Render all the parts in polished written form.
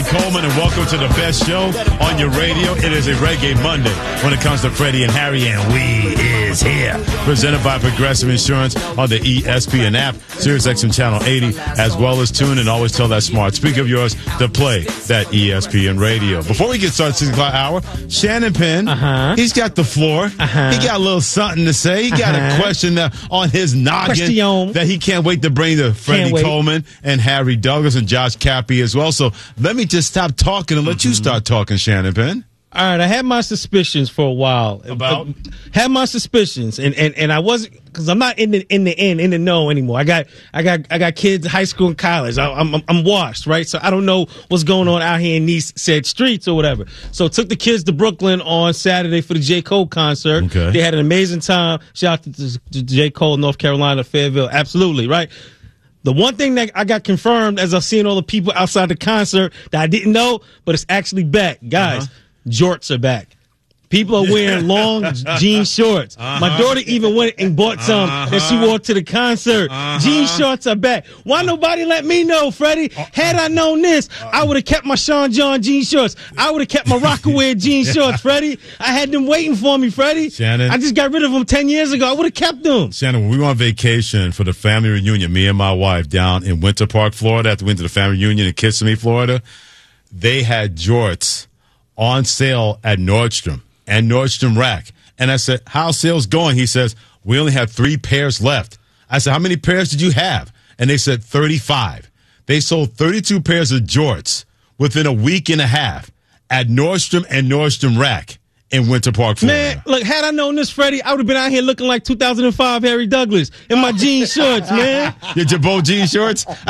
Freddie Coleman, and welcome to the best show on your radio. It is a Reggae Monday when it comes to Freddie and Harry, and we is here. Presented by Progressive Insurance on the ESPN app, SiriusXM Channel 80, as well as tune and always tell that smart speaker of yours to play that ESPN radio. Before we get started, 6 o'clock hour, Shannon Penn, he's got the floor. He got a little something to say. He got a question on his noggin that he can't wait to bring to Freddie Coleman and Harry Douglas and Josh Cappy as well. So let me just stop talking and let you start talking, Shannon Penn. All right, I had my suspicions for a while. Had my suspicions, and I wasn't, because I'm not in the know anymore. I got kids, high school and college. I'm washed, right? So I don't know what's going on out here in these said streets or whatever. So took the kids to Brooklyn on Saturday for the J. Cole concert. Okay. They had an amazing time. Shout out to J. Cole, North Carolina, Fayetteville. Absolutely, right? The one thing that I got confirmed as I've seen all the people outside the concert that I didn't know, but it's actually back. Guys, jorts are back. People are wearing long jean shorts. My daughter even went and bought some that she wore to the concert. Jean shorts are back. Why nobody let me know, Freddie? Had I known this, I would have kept my Sean John jean shorts. I would have kept my Rockaway jean shorts, Freddie. I had them waiting for me, Freddie. Shannon, I just got rid of them 10 years ago. I would have kept them. Shannon, when we were on vacation for the family reunion, me and my wife down in Winter Park, Florida, after we went to the family reunion in Kissimmee, Florida, they had jorts on sale at Nordstrom and Nordstrom Rack. And I said, how's sales going? He says, we only have 3 pairs left. I said, how many pairs did you have? And they said 35. They sold 32 pairs of jorts within a week and a half at Nordstrom and Nordstrom Rack in Winter Park, Florida. Man, look, had I known this, Freddie, I would have been out here looking like 2005 Harry Douglas in my jean shorts, man. Your Jabot jean shorts? Well,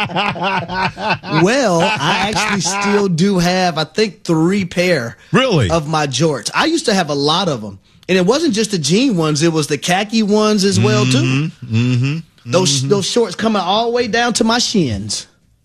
I actually still do have, I think, 3 pair of my jorts. I used to have a lot of them. And it wasn't just the jean ones. It was the khaki ones as well, too. Those shorts coming all the way down to my shins.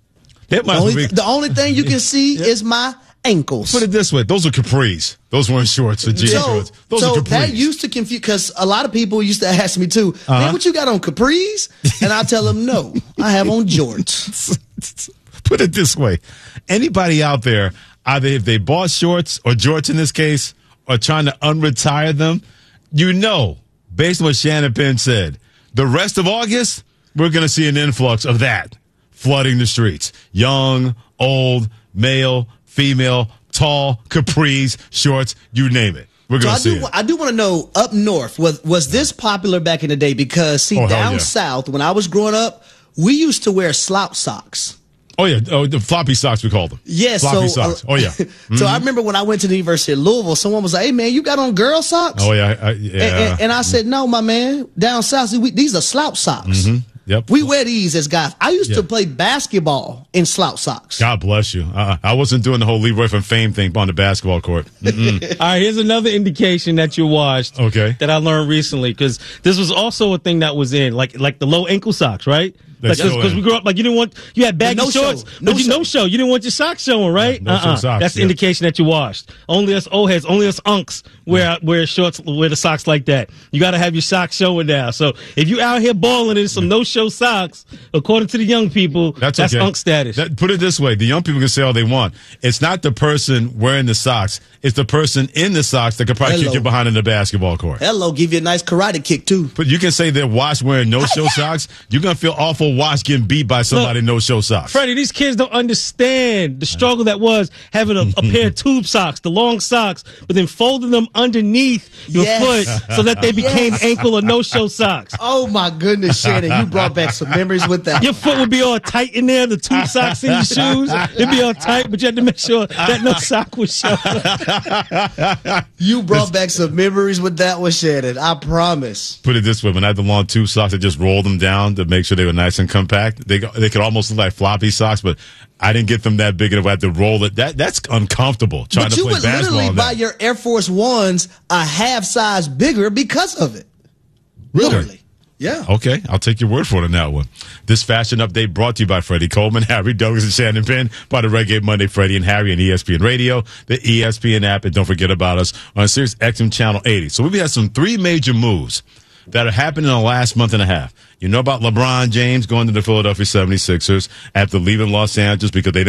The only thing you can see is my ankles. Put it this way. Those are capris. Those weren't shorts or jean shorts. Those are capris. That used to confuse, because a lot of people used to ask me too, man, what you got on, capris? And I tell them, no, I have on jorts. Put it this way. Anybody out there, either if they bought shorts or jorts in this case, or trying to unretire them, you know, based on what Shannon Penn said, the rest of August, we're going to see an influx of that flooding the streets. Young, old, male, female, tall, capris, shorts, you name it. We're going to see it. I do want to know, up north, was this popular back in the day? Because, down south, when I was growing up, we used to wear slouch socks. Oh, yeah. Oh, the floppy socks, we called them. Yeah. Floppy socks. Oh, yeah. So I remember when I went to the University of Louisville, someone was like, hey, man, you got on girl socks? Oh, yeah. Yeah. And I said, no, my man. Down south, these are slouch socks. Yep. We wear these as guys. I used to play basketball in slouch socks. God bless you. I wasn't doing the whole Leroy from Fame thing on the basketball court. All right, here's another indication that you're washed. Okay. That I learned recently, because this was also a thing that was in, like the low ankle socks, right? Because we grew up, like, you had baggy shorts, but no show. You didn't want your socks showing, right? Socks, that's the indication that you washed. Only us old heads, only us unks wear shorts, wear the socks like that. You got to have your socks showing now. So if you out here balling in some no-show socks, according to the young people, that's unk status. Put it this way. The young people can say all they want. It's not the person wearing the socks. It's the person in the socks that could probably kick you behind in the basketball court. Give you a nice karate kick, too. But you can say they're washed wearing no-show socks. You're going to feel awful washed getting beat by somebody in no-show socks. Freddie, these kids don't understand the struggle that was having a pair of tube socks, the long socks, but then folding them underneath your foot so that they became ankle or no-show socks. Oh, my goodness, Shannon. You brought back some memories with that. Your foot would be all tight in there, the tube socks in your shoes. It'd be all tight, but you had to make sure that no sock was showing. You brought back some memories with that one, Shannon. I promise. Put it this way. When I had the long tube socks, I just rolled them down to make sure they were nice and compact. They could almost look like floppy socks, but I didn't get them that big enough. I had to roll it. That's uncomfortable trying to play basketball. But you would literally buy your Air Force Ones a half size bigger because of it. Really? Literally. Yeah. Okay, I'll take your word for it on that one. This fashion update brought to you by Freddie Coleman, Harry Douglas, and Shannon Penn, by the Reggae Monday, Freddie and Harry, and ESPN Radio, the ESPN app, and don't forget about us on Sirius XM Channel 80. So we've had some 3 major moves that are happening in the last month and a half. You know about LeBron James going to the Philadelphia 76ers after leaving Los Angeles because they